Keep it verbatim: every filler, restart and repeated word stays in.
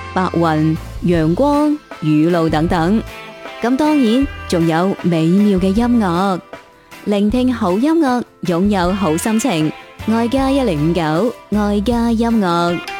白雲、陽光、雨露等等。咁當然仲有美妙嘅音樂，聆聽好音樂，擁有好心情。愛家一零五九，愛家音樂。